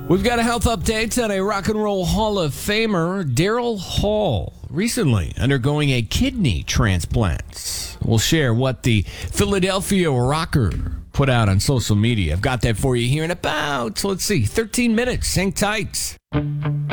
We've got a health update on a Rock and Roll Hall of Famer, Daryl Hall, recently undergoing a kidney transplant. We'll share what the Philadelphia rocker put out on social media. I've got that for you here in about, 13 minutes. Hang tight.